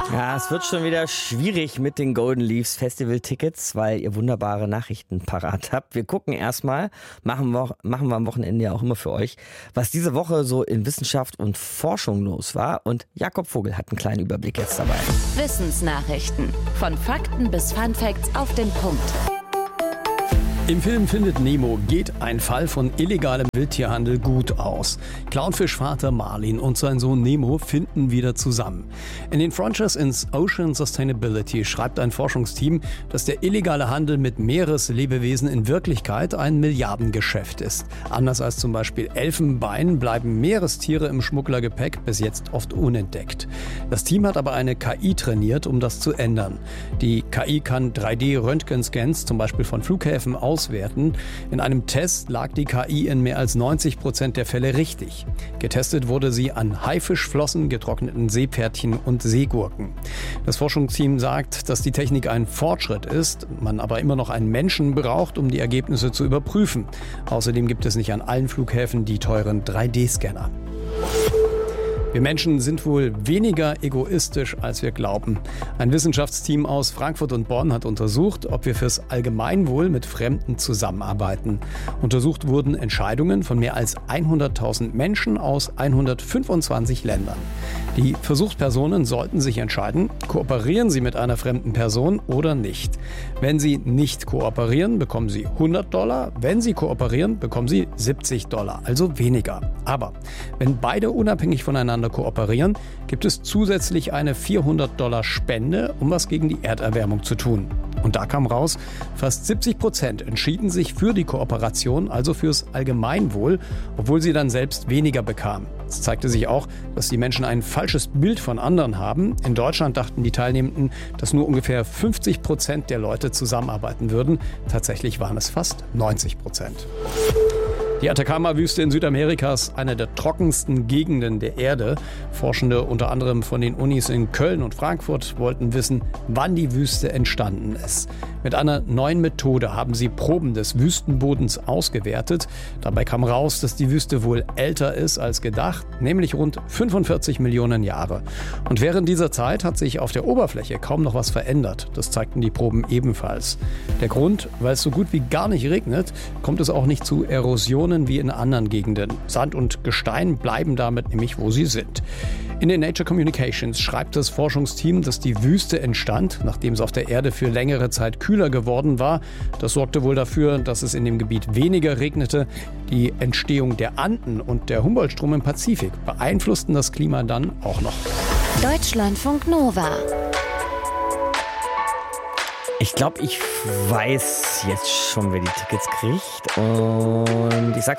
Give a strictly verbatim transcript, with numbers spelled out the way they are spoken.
Ja, es wird schon wieder schwierig mit den Golden Leaves Festival-Tickets, weil ihr wunderbare Nachrichten parat habt. Wir gucken erstmal, machen wir, machen wir am Wochenende ja auch immer für euch, was diese Woche so in Wissenschaft und Forschung los war. Und Jakob Vogel hat einen kleinen Überblick jetzt dabei. Wissensnachrichten. Von Fakten bis Funfacts auf den Punkt. Im Film Findet Nemo geht ein Fall von illegalem Wildtierhandel gut aus. Clownfischvater Marlin und sein Sohn Nemo finden wieder zusammen. In den Frontiers in Ocean Sustainability schreibt ein Forschungsteam, dass der illegale Handel mit Meereslebewesen in Wirklichkeit ein Milliardengeschäft ist. Anders als zum Beispiel Elfenbein bleiben Meerestiere im Schmugglergepäck bis jetzt oft unentdeckt. Das Team hat aber eine K I trainiert, um das zu ändern. Die K I kann drei D-Röntgenscans zum Beispiel von Flughäfen auswerten. In einem Test lag die K I in mehr als neunzig Prozent der Fälle richtig. Getestet wurde sie an Haifischflossen, getrockneten Seepferdchen und Seegurken. Das Forschungsteam sagt, dass die Technik ein Fortschritt ist, man aber immer noch einen Menschen braucht, um die Ergebnisse zu überprüfen. Außerdem gibt es nicht an allen Flughäfen die teuren drei D-Scanner. Wir Menschen sind wohl weniger egoistisch, als wir glauben. Ein Wissenschaftsteam aus Frankfurt und Bonn hat untersucht, ob wir fürs Allgemeinwohl mit Fremden zusammenarbeiten. Untersucht wurden Entscheidungen von mehr als hunderttausend Menschen aus hundertfünfundzwanzig Ländern. Die Versuchspersonen sollten sich entscheiden, kooperieren sie mit einer fremden Person oder nicht. Wenn sie nicht kooperieren, bekommen sie hundert Dollar. Wenn sie kooperieren, bekommen sie siebzig Dollar, also weniger. Aber wenn beide unabhängig voneinander kooperieren, gibt es zusätzlich eine vierhundert Dollar Spende, um was gegen die Erderwärmung zu tun. Und da kam raus, fast siebzig Prozent entschieden sich für die Kooperation, also fürs Allgemeinwohl, obwohl sie dann selbst weniger bekamen. Es zeigte sich auch, dass die Menschen ein falsches Bild von anderen haben. In Deutschland dachten die Teilnehmenden, dass nur ungefähr fünfzig Prozent der Leute zusammenarbeiten würden. Tatsächlich waren es fast neunzig Prozent. Die Atacama-Wüste in Südamerika ist eine der trockensten Gegenden der Erde. Forschende unter anderem von den Unis in Köln und Frankfurt wollten wissen, wann die Wüste entstanden ist. Mit einer neuen Methode haben sie Proben des Wüstenbodens ausgewertet. Dabei kam raus, dass die Wüste wohl älter ist als gedacht, nämlich rund fünfundvierzig Millionen Jahre. Und während dieser Zeit hat sich auf der Oberfläche kaum noch was verändert. Das zeigten die Proben ebenfalls. Der Grund, weil es so gut wie gar nicht regnet, kommt es auch nicht zu Erosionen wie in anderen Gegenden. Sand und Gestein bleiben damit nämlich, wo sie sind. In den Nature Communications schreibt das Forschungsteam, dass die Wüste entstand, nachdem es auf der Erde für längere Zeit kühler geworden war. Das sorgte wohl dafür, dass es in dem Gebiet weniger regnete. Die Entstehung der Anden und der Humboldt-Strom im Pazifik beeinflussten das Klima dann auch noch. Deutschlandfunk Nova. Ich glaube, ich weiß jetzt schon, wer die Tickets kriegt. Und ich sag's